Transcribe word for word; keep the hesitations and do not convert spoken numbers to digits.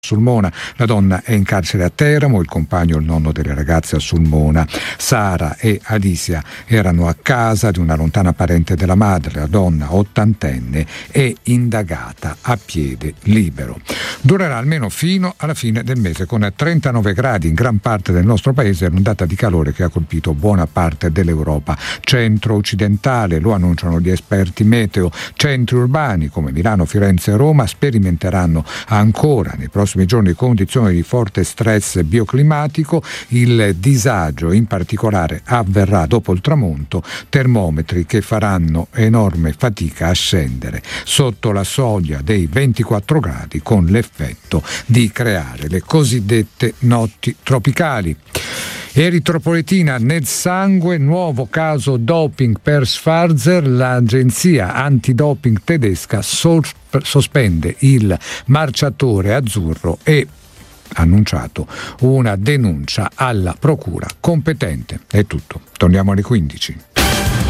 Sulmona. La donna è in carcere a Teramo, il compagno, il nonno delle ragazze a Sulmona. Sara e Alicia erano a casa di una lontana parente della madre. La donna, ottantenne, è indagata a piede libero. Durerà almeno fino alla fine del mese, con trentanove gradi in gran parte del nostro paese e un'ondata di calore che ha colpito buona parte dell'Europa centro-occidentale. Lo annunciano gli esperti meteo. Centri urbani come Milano, Firenze e Roma sperimenteranno ancora nei prossimi giorni condizioni di forte stress bioclimatico. Il disagio in particolare avverrà dopo il tramonto, termometri che faranno enorme fatica a scendere sotto la soglia dei ventiquattro gradi, con l'effetto di creare le cosiddette notti tropicali. Eritropoetina nel sangue, nuovo caso doping per Sfarzer. L'agenzia antidoping tedesca sospende il marciatore azzurro e ha annunciato una denuncia alla procura competente. È tutto. Torniamo alle quindici.